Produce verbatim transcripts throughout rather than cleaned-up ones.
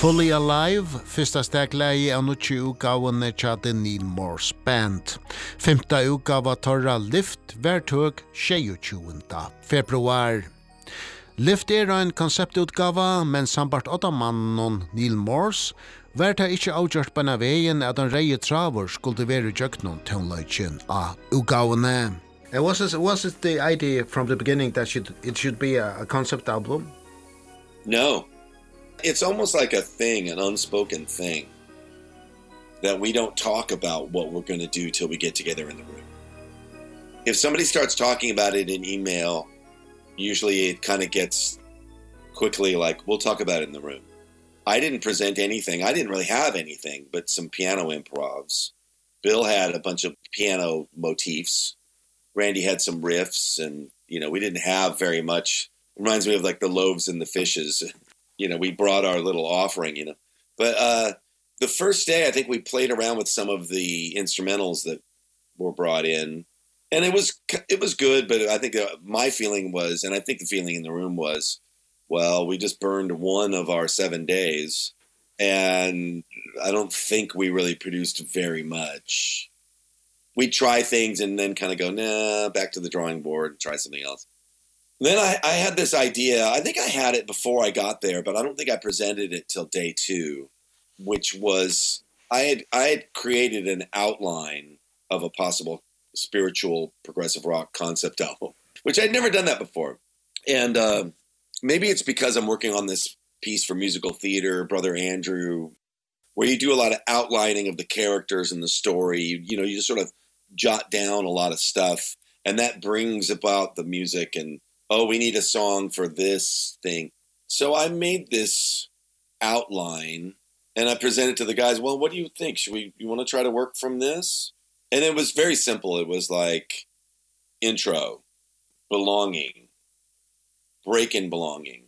Fully Alive, fyrsta stegleie av nutje utgavene tjade Neil Morse Band. Femta utgava torra Lift, hvertøg tjueåtte februar. Lift er en konseptutgava, men sambart åtta mannen Neil Morse, verta ikkje avgjort på en veien at den reie traver skulle være jøknon tonløyken av utgavene. And was it, was it the idea from the beginning that should, it should be a, a concept album? No. It's almost like a thing, an unspoken thing, that we don't talk about what we're going to do till we get together in the room. If somebody starts talking about it in email, usually it kind of gets quickly like, we'll talk about it in the room. I didn't present anything. I didn't really have anything but some piano improvs. Bill had a bunch of piano motifs. Randy had some riffs, and, you know, we didn't have very much. Reminds me of like the loaves and the fishes. You know, we brought our little offering, you know. But uh, the first day, I think we played around with some of the instrumentals that were brought in. And it was it was good, but I think my feeling was, and I think the feeling in the room was, well, we just burned one of our seven days, and I don't think we really produced very much. We try things and then kind of go, nah, back to the drawing board and try something else. Then I, I had this idea. I think I had it before I got there, but I don't think I presented it till day two, which was I had I had created an outline of a possible spiritual progressive rock concept album, which I'd never done that before. And uh, maybe it's because I'm working on this piece for musical theater, Brother Andrew, where you do a lot of outlining of the characters and the story. You, you know, you just sort of jot down a lot of stuff, and that brings about the music and, oh, we need a song for this thing. So I made this outline, and I presented to the guys, well, what do you think? Should we, you want to try to work from this? And it was very simple. It was like intro, belonging, break-in belonging,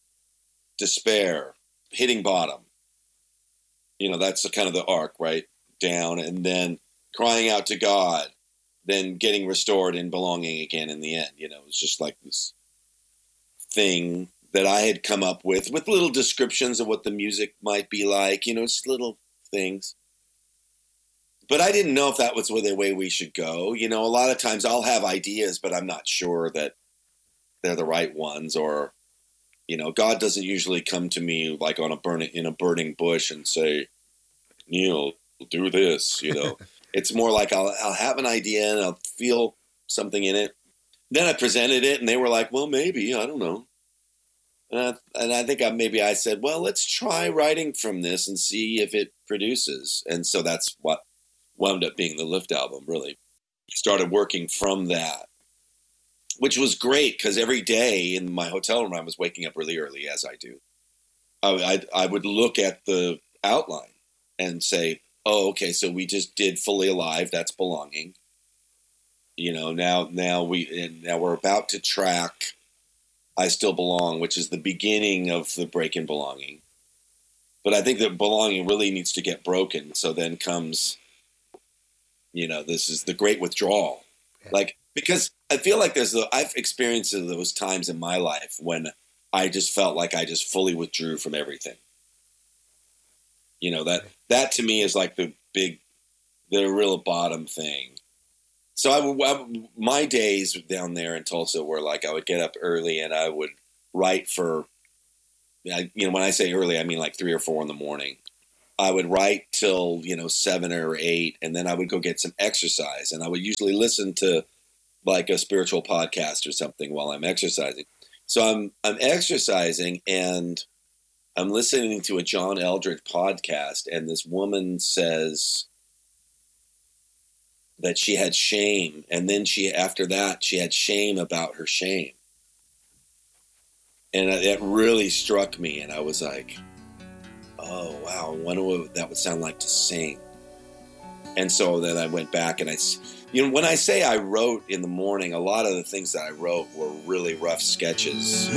despair, hitting bottom. You know, that's the kind of the arc, right? Down, and then crying out to God, then getting restored and belonging again in the end. You know, it was just like this thing that I had come up with, with little descriptions of what the music might be like, you know, just little things. But I didn't know if that was the way we should go. You know, a lot of times I'll have ideas, but I'm not sure that they're the right ones, or, you know, God doesn't usually come to me like on a burning, in a burning bush and say, Neil, do this, you know. It's more like I'll I'll have an idea and I'll feel something in it. Then I presented it and they were like, well, maybe, I don't know. And I, and I think I, maybe I said, well, let's try writing from this and see if it produces. And so that's what wound up being the Lift album, really. Started working from that, which was great because every day in my hotel room, I was waking up really early, as I do. I, I, I would look at the outline and say, oh, okay, so we just did Fully Alive, that's belonging. You know, now now we and now we're about to track I Still Belong, which is the beginning of the break-in belonging. But I think that belonging really needs to get broken. So then comes, you know, this is the great withdrawal. Yeah. Like, because I feel like there's the, I've experienced those times in my life when I just felt like I just fully withdrew from everything. You know, that, that to me is like the big, the real bottom thing. So I would, I, my days down there in Tulsa were like, I would get up early and I would write for, you know, when I say early, I mean like three or four in the morning. I would write till, you know, seven or eight, and then I would go get some exercise. And I would usually listen to like a spiritual podcast or something while I'm exercising. So I'm, I'm exercising and I'm listening to a John Eldredge podcast, and this woman says that she had shame, and then she, after that, she had shame about her shame. And it really struck me, and I was like, oh, wow, I wonder what that would sound like to sing. And so then I went back, and I, you know, when I say I wrote in the morning, a lot of the things that I wrote were really rough sketches.